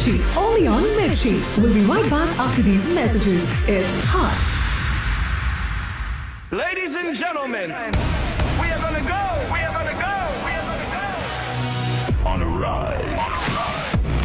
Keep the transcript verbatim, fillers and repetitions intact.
Mirchi. Only on Mirchi. We'll be right back after these messages. It's hot. Ladies and gentlemen, we are gonna go. We are